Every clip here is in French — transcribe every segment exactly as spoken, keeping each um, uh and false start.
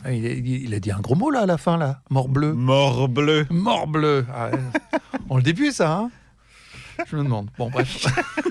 Il, il, il a dit un gros mot là à la fin, là. Morbleu. Morbleu. Morbleu. Ah, ouais. On le début, ça, hein. Je me demande. Bon, bref.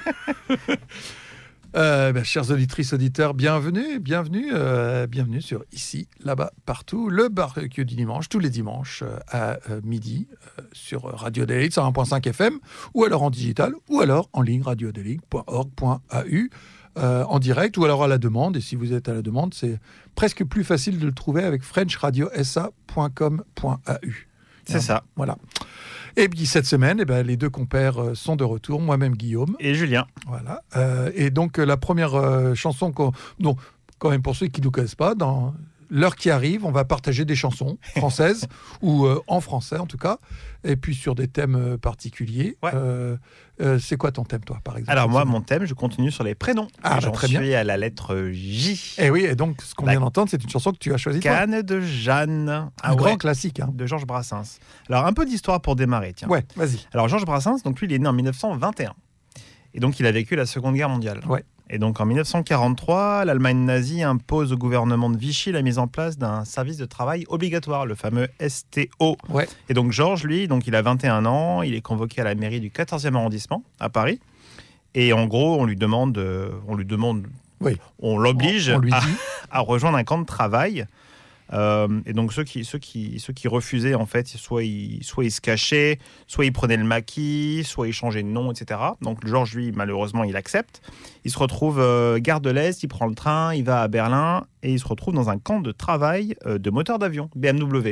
Euh, ben, chers auditrices, auditeurs, bienvenue, bienvenue, euh, bienvenue sur Ici, Là-bas, Partout, le barbecue du dimanche, tous les dimanches euh, à euh, midi euh, sur Radio Adélaïde cent un virgule cinq F M, ou alors en digital, ou alors en ligne radio adélaïde point org point a u euh, en direct, ou alors à la demande. Et si vous êtes à la demande, c'est presque plus facile de le trouver avec french radio s a point com point a u. C'est hein, ça. Voilà. Et puis cette semaine, eh ben, les deux compères euh, sont de retour, moi-même Guillaume. Et Julien. Voilà. Euh, et donc euh, la première euh, chanson, qu'on... non, quand même pour ceux qui ne nous connaissent pas, dans l'heure qui arrive, on va partager des chansons françaises, ou euh, en français en tout cas, et puis sur des thèmes euh, particuliers. Ouais. Euh, euh, c'est quoi ton thème, toi, par exemple? Alors moi, mon thème, je continue sur les prénoms. Ah, bah, j'en très suis bien. à la lettre J. Et oui, et donc ce qu'on La vient d'entendre, c'est une chanson que tu as choisie, toi. Canne de Jeanne. Un Ah, grand ouais. classique. Hein. De Georges Brassens. Alors un peu d'histoire pour démarrer, tiens. Ouais, vas-y. Alors Georges Brassens, donc lui, il est né en mille neuf cent vingt et un. Et donc il a vécu la Seconde Guerre mondiale. Ouais. Et donc en mille neuf cent quarante-trois, l'Allemagne nazie impose au gouvernement de Vichy la mise en place d'un service de travail obligatoire, le fameux S T O. Ouais. Et donc Georges, lui, donc il a vingt et un ans, il est convoqué à la mairie du quatorzième arrondissement à Paris. Et en gros, on lui demande, euh, on lui demande, oui. on l'oblige on, on lui à, dit. à rejoindre un camp de travail. Euh, et donc ceux qui, ceux, qui, ceux qui refusaient, en fait, soit ils, soit ils se cachaient, soit ils prenaient le maquis, soit ils changeaient de nom, et cetera. Donc Georges, lui, malheureusement, il accepte. Il se retrouve euh, gare de l'Est, il prend le train, il va à Berlin, et il se retrouve dans un camp de travail euh, de moteur d'avion, B M W.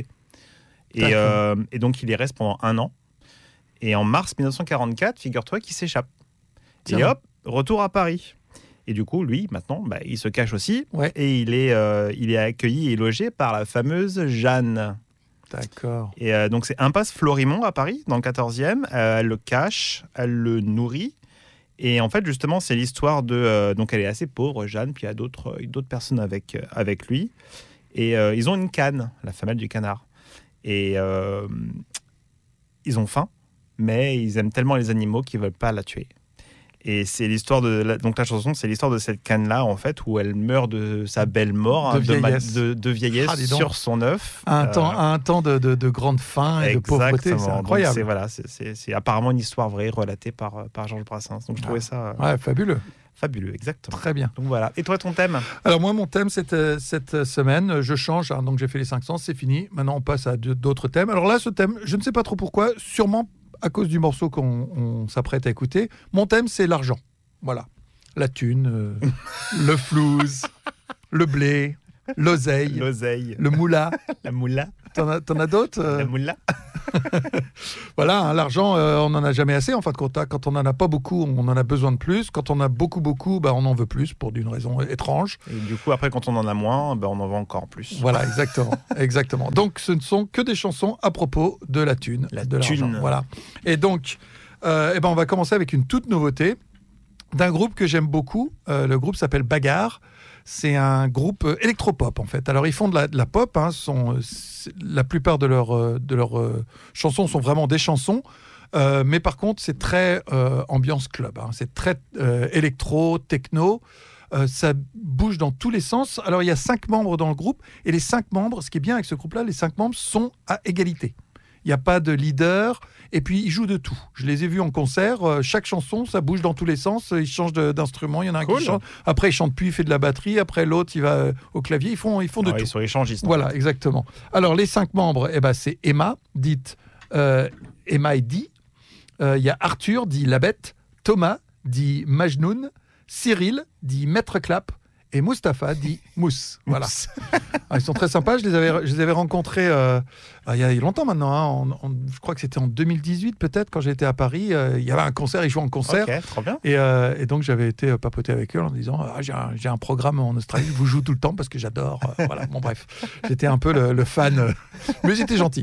Et, euh, et donc il y reste pendant un an. Et en mars mille neuf cent quarante-quatre, figure-toi qu'il s'échappe. Tiens. Et hop, retour à Paris. Et du coup, lui, maintenant, bah, il se cache aussi. Ouais. Et il est, euh, il est accueilli et logé par la fameuse Jeanne. D'accord. Et euh, donc, c'est impasse Florimont à Paris, dans le quatorzième. Euh, elle le cache, elle le nourrit. Et en fait, justement, c'est l'histoire de... Euh, donc, elle est assez pauvre, Jeanne, puis il y a d'autres, d'autres personnes avec, euh, avec lui. Et euh, ils ont une canne, la femelle du canard. Et euh, ils ont faim, mais ils aiment tellement les animaux qu'ils ne veulent pas la tuer. Et c'est l'histoire de la, donc la chanson, c'est l'histoire de cette canne-là, en fait, où elle meurt de sa belle mort, de hein, vieillesse, de, de vieillesse ah, sur son œuf. Un, euh, temps, un temps de, de, de grande faim et de pauvreté, c'est incroyable. Donc c'est, voilà, c'est, c'est, c'est apparemment une histoire vraie relatée par, par Georges Brassens. Donc je trouvais ah. ça... Ouais, fabuleux. Fabuleux, exactement. Très bien. Donc voilà. Et toi, ton thème? Alors moi, mon thème, cette, cette semaine, je change. Hein, donc j'ai fait les cinq sens, c'est fini. Maintenant, on passe à d'autres thèmes. Alors là, ce thème, je ne sais pas trop pourquoi, sûrement à cause du morceau qu'on on s'apprête à écouter. Mon thème, c'est l'argent. Voilà. La thune, euh, le flouze, le blé, l'oseille, l'oseille, le moula. La moula. T'en as, t'en as d'autres euh... La moula. Voilà, hein, l'argent, euh, on n'en a jamais assez en fin de compte. Hein. Quand on n'en a pas beaucoup, on en a besoin de plus. Quand on a beaucoup, beaucoup, bah, on en veut plus pour d'une raison étrange. Et du coup, après, quand on en a moins, bah, on en veut encore plus. Voilà, exactement. exactement. Donc, ce ne sont que des chansons à propos de la thune. La de thune. l'argent. Voilà. Et donc, euh, eh ben, on va commencer avec une toute nouveauté d'un groupe que j'aime beaucoup. Euh, le groupe s'appelle Bagarre. C'est un groupe euh, électropop, en fait. Alors, ils font de la, de la pop. Hein, sont, la plupart de leurs, euh, de leurs euh, chansons sont vraiment des chansons. Euh, mais par contre, c'est très euh, ambiance club. Hein. C'est très euh, électro, techno. Euh, ça bouge dans tous les sens. Alors, il y a cinq membres dans le groupe. Et les cinq membres, ce qui est bien avec ce groupe-là, les cinq membres sont à égalité. Il n'y a pas de leader. Et puis, ils jouent de tout. Je les ai vus en concert. Euh, chaque chanson, ça bouge dans tous les sens. Ils changent de, d'instrument. Il y en a un cool. qui chante. Après, il chante plus, il fait de la batterie. Après, l'autre, il va euh, au clavier. Ils font, ils font de Alors, tout. Ils sont échangistes. Voilà, exactement. Alors, les cinq membres, eh ben, c'est Emma, dite euh, Emma et Di. Il euh, y a Arthur, dit La Bête. Thomas, dit Majnoun. Cyril, dit Maître Clap. Et Mustapha dit Mousse. Voilà. Ah, ils sont très sympas. Je les avais, je les avais rencontrés euh, il y a longtemps maintenant. Hein, en, en, je crois que c'était en deux mille dix-huit peut-être quand j'étais à Paris. Euh, il y avait un concert, ils jouaient en concert. Ok, trop bien. Et, euh, et donc j'avais été euh, papoter avec eux en disant ah, j'ai, un, j'ai un programme en Australie, je vous joue tout le temps parce que j'adore. Euh, voilà. Bon bref, j'étais un peu le, le fan, euh, mais j'étais gentil.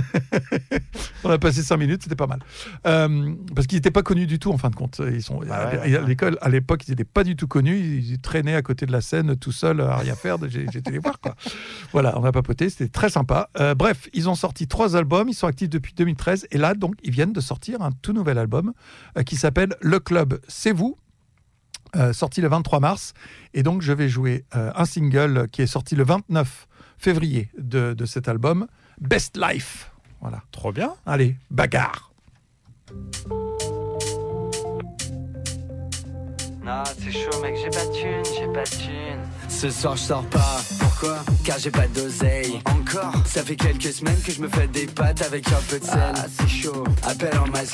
On a passé cinq minutes, c'était pas mal. Euh, parce qu'ils n'étaient pas connus du tout en fin de compte. Ils sont ah ouais, à, ouais, à l'école, à l'époque, ils n'étaient pas du tout connus. Ils traînaient à côté de la scène tout seuls à rien faire. J'ai, j'étais les voir quoi. Voilà, on a papoté, c'était très sympa. Euh, bref, ils ont sorti trois albums, ils sont actifs depuis deux mille treize et là donc ils viennent de sortir un tout nouvel album euh, qui s'appelle Le Club C'est Vous, euh, sorti le vingt-trois mars. Et donc je vais jouer euh, un single qui est sorti le vingt-neuf février de, de cet album, Best Life. Voilà. Trop bien. Allez, bagarre. Non, c'est chaud mec, j'ai pas de thune, j'ai pas de thune. Ce soir je sors pas, pourquoi? Car j'ai pas d'oseille. Encore? Ça fait quelques semaines que je me fais des pâtes avec un peu de sel. Ah, c'est chaud. Appelle en masque